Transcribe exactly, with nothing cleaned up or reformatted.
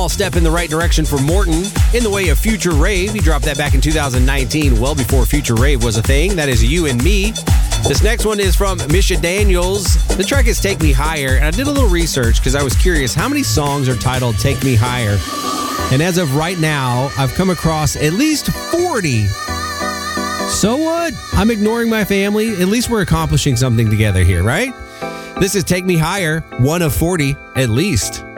small step in the right direction for Morton in the way of Future Rave. He dropped that back in two thousand nineteen, well before Future Rave was a thing. That is You and Me. This next one is from Misha Daniels. The track is Take Me Higher, and I did a little research because I was curious how many songs are titled Take Me Higher. And as of right now, I've come across at least forty. So what? I'm ignoring my family. At least we're accomplishing something together here, right? This is Take Me Higher, one of forty, at least.